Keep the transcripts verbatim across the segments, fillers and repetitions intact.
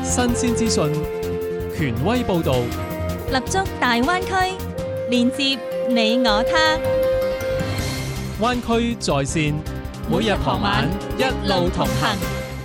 新鮮資訊，權威報導， 立足大灣區，連接你我他。 灣區在線，每日傍晚一路同行。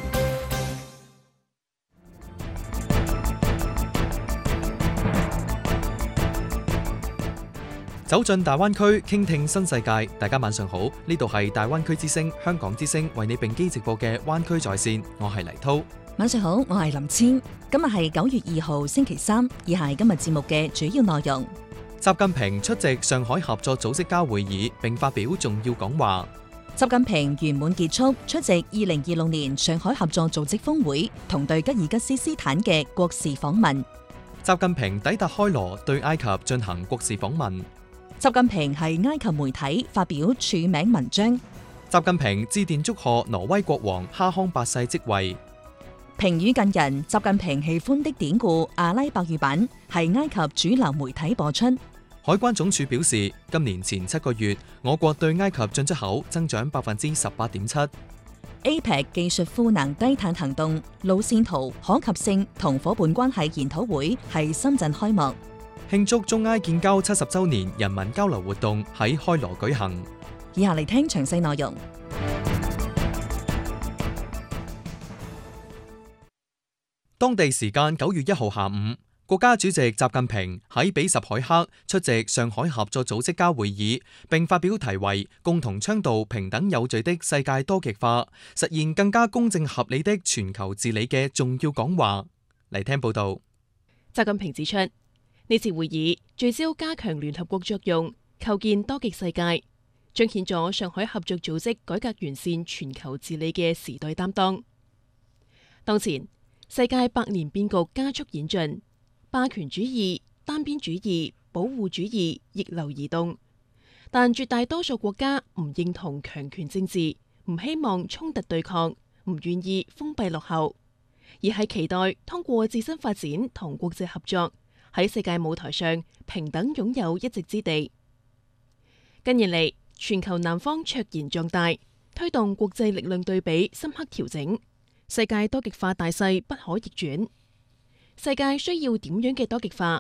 走進大灣區，傾聽新世界。大家晚上好，呢度係大灣區之聲、香港之聲為你並機直播嘅灣區在線，我係黎濤。 晚上好，我係林千。今日係九月二號星期三，以下係今日節目嘅主要內容。 習近平出席上海合作組織家會議並發表重要講話。 習近平圓滿結束出席二零二六年上海合作組織峰會同對吉爾吉斯斯坦嘅國事訪問。 習近平抵達開羅，對埃及進行國事訪問。 習近平係埃及媒體發表署名文章。 習近平致電祝賀挪威國王哈康八世即位。 評語近人，習近平喜歡的典故阿拉伯語版係埃及主流媒體播出。 海關總署表示，今年前七個月，我國對埃及進出口增長百分之十八點七。 A P E C 技術賦能低碳行動路線圖可及性同伙伴關係研討會喺深圳開幕。 慶祝中埃建交七十週年人民交流活動喺開羅舉行。 以下嚟聽詳細內容。 當地時間九月一號下午，國家主席習近平喺比什凱克出席上海合作組織家會議，並發表題為《共同倡導平等有序的世界多極化，實現更加公正合理的全球治理》嘅重要講話。嚟聽報道。 習近平指出，呢次會議聚焦加強聯合國作用，構建多極世界，彰顯咗上海合作組織改革完善全球治理嘅時代擔當。當前世界百年變局加速演進，霸權主義、單邊主義、保護主義逆流而動，但絕大多數國家唔認同強權政治，唔希望衝突對抗，唔願意封閉落後，而係期待通過自身發展同國際合作，喺世界舞台上平等擁有一席之地。近年嚟，全球南方卓然壯大，推動國際力量對比深刻調整，世界多極化大勢不可逆轉。世界需要點樣嘅多極化？